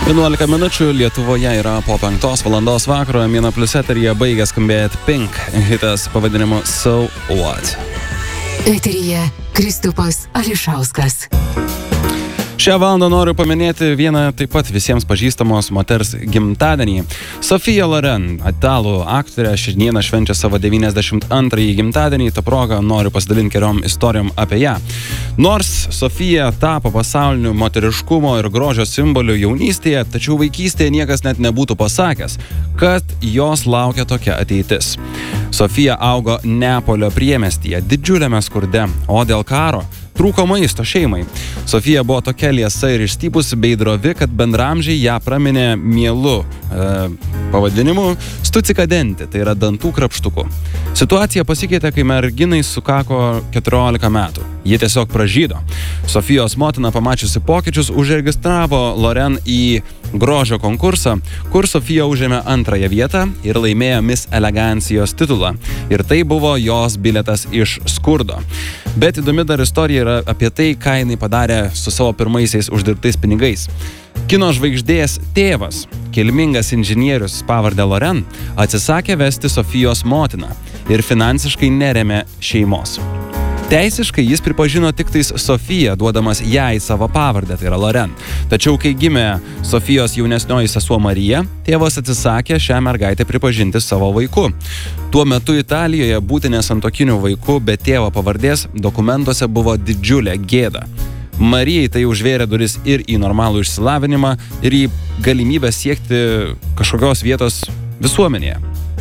11 minučių Lietuvoje yra po 5 valandos vakaro. Mėna Plius eteryje baigia skambėti Pink hitas pavadinimu So What. Eteryje Kristupas Ališauskas. Šią valandą noriu paminėti vieną taip pat visiems pažįstamos moters gimtadienį. Sofija Loren, italų aktorė, šiandieną švenčia savo 92-ąjį gimtadienį. Ta proga noriu pasidalinti keliom istorijom apie ją. Nors Sofija tapo pasauliniu moteriškumo ir grožio simboliu jaunystėje, tačiau vaikystėje niekas net nebūtų pasakęs, kad jos laukia tokia ateitis. Sofija augo Neapolio priemiestyje, didžiuliame skurde, o dėl karo trūko maisto šeimai. Sofija buvo tokia liesa ir išstypusi bei drovi, kad bendramžiai ją praminė mielu pavadinimu stucikadenti, tai yra dantų krapštuku. Situacija pasikeitė, kai merginai sukako 14 metų. Ji tiesiog pražydo. Sofijos motina, pamačiusi pokyčius, užregistravo Loren į grožio konkursą, kur Sofija užėmė 2 vietą ir laimėjo Miss Elegancijos titulą. Ir tai buvo jos bilietas iš skurdo. Bet įdomi dar istorija yra apie tai, ką jinai padarė su savo pirmaisiais uždirbtais pinigais. Kino žvaigždės tėvas, kilmingas inžinierius pavarde Loren, atsisakė vesti Sofijos motiną ir finansiškai neremė šeimos. Teisiškai jis pripažino tik tais Sofiją, duodamas jai savo pavardę, tai yra Loren. Tačiau kai gimė Sofijos jaunesnioji sesuo Marija, tėvas atsisakė šią mergaitę pripažinti savo vaiku. Tuo metu Italijoje būti nesantuokiniu vaiku be tėvo pavardės dokumentuose buvo didžiulė gėda. Marijai tai užvėrė duris ir į normalų išsilavinimą, ir į galimybę siekti kažkokios vietos visuomenėje.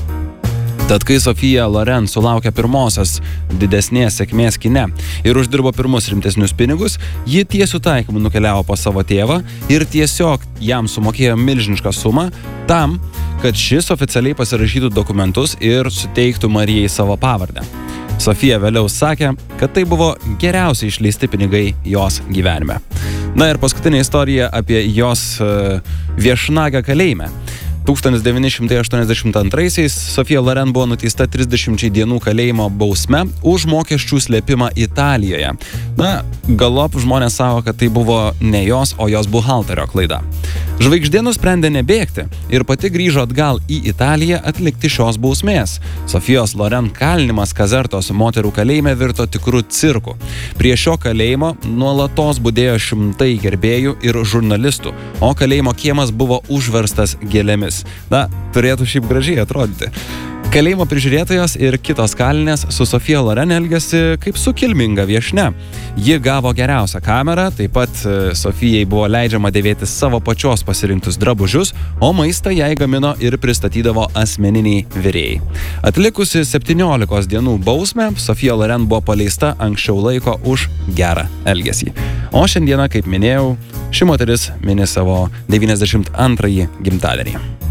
Tad kai Sofija Loren sulaukė pirmosios didesnės sėkmės kine ir uždirbo pirmus rimtesnius pinigus, ji tiesiu taikymu nukeliavo pas savo tėvą ir tiesiog jam sumokėjo milžinišką sumą tam, kad šis oficialiai pasirašytų dokumentus ir suteiktų Marijai savo pavardę. Sofija vėliau sakė, kad tai buvo geriausiai išleisti pinigai jos gyvenime. Na ir paskutinė istorija apie jos viešnagę kalėjime. 1982-aisiais Sofija Loren buvo nuteista 30 dienų kalėjimo bausme už mokesčių slėpimą Italijoje. Na, galop žmonės sako, kad tai buvo ne jos, o jos buhalterio klaida. Žvaigždė nusprendė nebėgti ir pati grįžo atgal į Italiją atlikti šios bausmės. Sofijos Loren kalinimas Kazertos moterų kalėjime virto tikrų cirku. Prie šio kalėjimo nuolatos budėjo šimtai gerbėjų ir žurnalistų, o kalėjimo kiemas buvo užverstas gėlėmis. Na, turėtų šiaip gražiai atrodyti. Kalėjimo prižiūrėtojos ir kitos kalinės su Sofija Loren elgėsi kaip su kilminga viešnia. Ji gavo geriausią kamerą, taip pat Sofijai buvo leidžiama dėvėti savo pačios pasirinktus drabužius, o maistą jai gamino ir pristatydavo asmeniniai virėjai. Atlikusi 17 dienų bausmę, Sofija Loren buvo paleista anksčiau laiko už gerą elgesį. O šiandieną, kaip minėjau, ši moteris mini savo 92-ąjį gimtadienį.